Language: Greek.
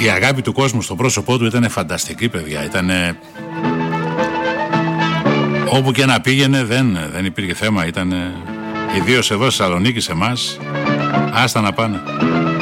Η αγάπη του κόσμου στο πρόσωπό του ήταν φανταστική, παιδιά. Ήτανε... Όπου και να πήγαινε δεν υπήρχε θέμα. Ιδίως εδώ στη Θεσσαλονίκη σε εμάς, άστα να πάνε.